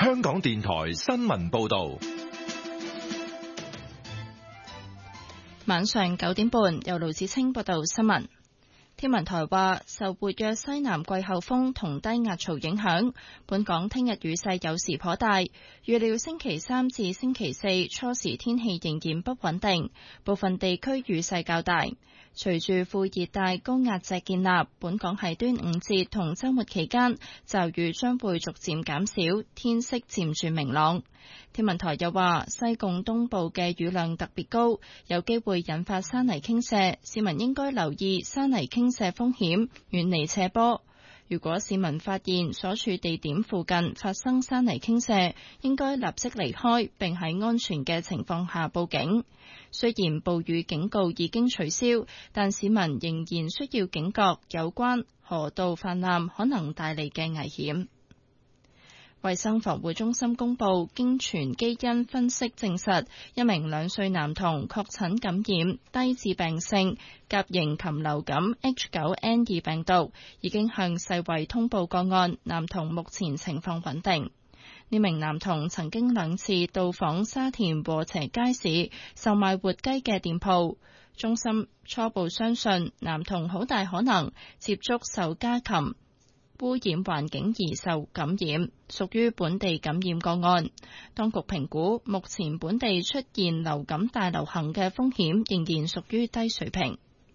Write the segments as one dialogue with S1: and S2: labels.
S1: 香港電台新聞報道。
S2: 晚上9點半，由盧子清報道新聞。天文台話，受活躍西南季候風同低壓槽影響，本港聽日雨勢有時頗大。預料星期三至星期四初時天氣仍然不穩定，部分地區雨勢較大。隨住副熱帶高壓脊建立，本港喺端午節同週末期間驟雨將會逐漸減少，天色漸轉明朗。天文台又話，西貢東部嘅雨量特別高，有機會引發山泥傾瀉，市民應該留意山泥傾瀉風險，遠離斜坡。如果市民發現所處地點附近發生山泥傾瀉，應該立即離開，並喺安全嘅情況下報警。雖然暴雨警告已經取消，但市民仍然需要警覺有關河道氾濫可能帶嚟嘅危險。衛生防護中心公布，經全基因分析證實，一名2歲男童確診感染低致病性甲型禽流感 H9N2 病毒，已經向世衛通報個案，男童目前情況穩定。呢名男童曾經2次到訪沙田禾輋街市售賣活雞嘅店鋪，中心初步相信男童好大可能接觸受家禽污染環境而受感染，屬於本地感染個案。當局評估，目前本地出現流感大流行嘅風險仍然屬於低水平。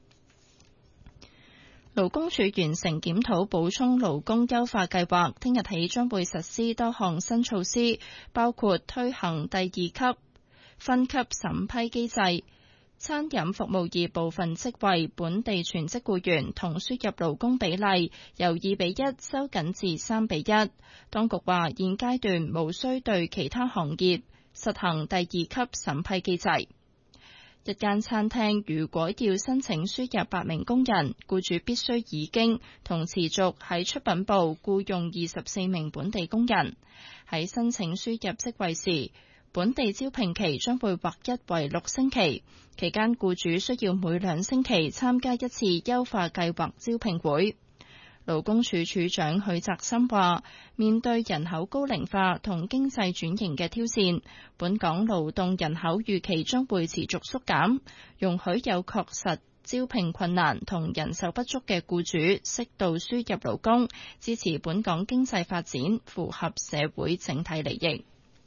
S2: 勞工處完成檢討補充勞工優化計劃，聽日起將會實施多項新措施，包括推行第2級分級審批機制。餐飲服務業部分職位本地全職僱員同輸入勞工比例由2:1收緊至3:1。當局話現階段無需對其他行業實行第2級審批機制。一間餐廳如果要申請輸入8名工人，僱主必須已經同持續喺出品部僱用24名本地工人。喺申請輸入職位時，本地招聘期將會劃一為6星期，期間僱主需要每2星期參加一次優化計劃招聘會。勞工處處長許澤森話，面對人口高齡化同經濟轉型嘅挑戰，本港勞動人口預期將會持續縮減，容許有確實招聘困難同人手不足嘅僱主適度輸入勞工，支持本港經濟發展，符合社會整體利益。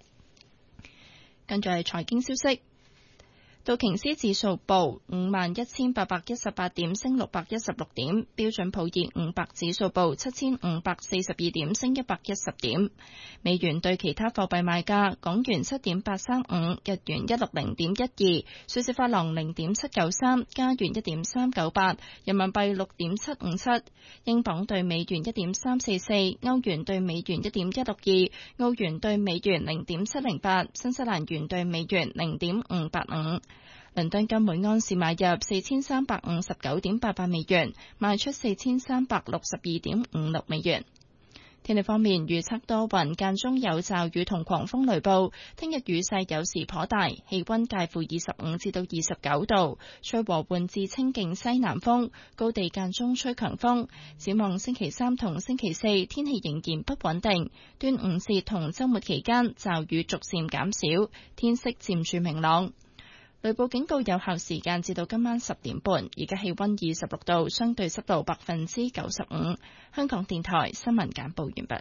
S2: 跟住係財經消息，道瓊斯指數報51,818點，升616點；標準普爾500指數報7,542點，升110點。美元對其他貨幣賣價：港元7.835，日元160.12，瑞士法郎0.793，加元1.398，人民幣6.757，英鎊對美元1.344，歐元對美元1.162，澳元對美元0.708，新西蘭元對美元0.585。倫敦金每安士買入4359.88美元，賣出4362.56美元。天氣方面，預測多雲，間中有驟雨同狂風雷暴。聽日雨勢有時頗大，氣溫介乎25至到29度，吹和緩至清勁西南風，高地間中吹強風。展望星期三同星期四，天氣仍然不穩定。端午節同週末期間，驟雨逐漸減少，天色漸轉明朗。雷暴警告有效時間至到今晚10點半，而家氣溫26度，相對濕度95%。香港電台新聞簡報完畢。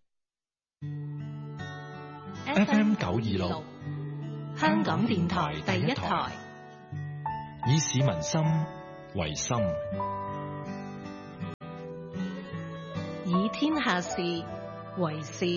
S1: FM 926，
S3: 香港電台第一台，
S1: 以市民心為心，
S3: 以天下事為事。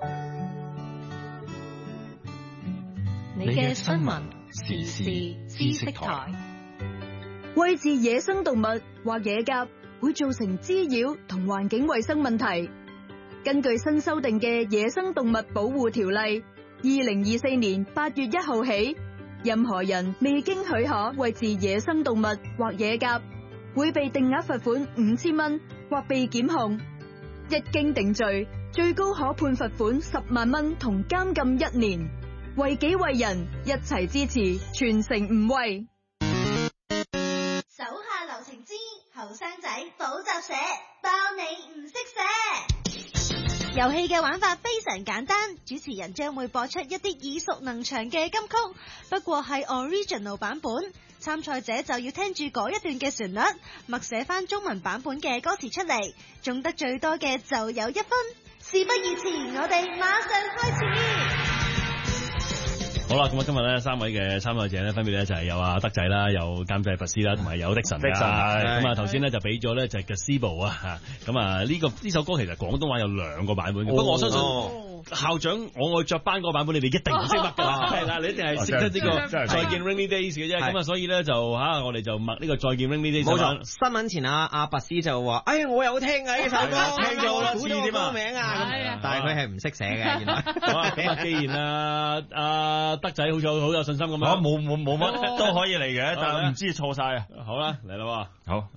S3: 你嘅新聞時事知識台。
S4: 餵飼野生動物或野鴿會造成滋擾同環境衛生問題。根據新修訂嘅《野生動物保護條例》，2024年8月1號起，任何人未經許可餵飼野生動物或野鴿，會被定額罰款5000蚊或被檢控。一經定罪，最高可判罰款10萬蚊同監禁1年。為己為人，一齊支持，全城唔餵。
S5: 手下留情之後生仔補習社，包你唔識寫。 遊戲嘅玩法非常簡單，主持人將會播出一啲耳熟能詳嘅金曲，不過係 original 版本。參賽者就要聽住嗰一段嘅旋律，默寫翻中文版本嘅歌詞出嚟，中得最多嘅就有1分。事不宜遲，我哋馬上開始。
S6: 好啦，咁啊，今日咧3位嘅參賽者咧，分別咧就係有阿德仔啦，有監製拔斯啦，同埋有的神啦。咁啊，頭先咧就俾咗咧就係 Gazebo 啊，咁啊呢首歌其實廣東話有2個版本嘅，不過我相信校長我愛着班嗰個版本，你哋一定唔識乜㗎啦，係啦，你一定係識得呢個再見 Rainy Days 嘅啫。咁啊，所以咧就我哋就默呢個再見 Rainy Days。
S7: 冇錯，新聞前阿拔斯就話：我有聽啊呢首歌，
S6: 聽咗好多次添
S7: 歌名啊，但係佢係唔識寫嘅，原來。
S6: 好啊，咁啊，既然阿德仔好有信心咁樣，
S1: 冇乜都可以嚟嘅，但係唔知錯晒啊！
S6: 好啦，嚟啦喎，
S1: 好。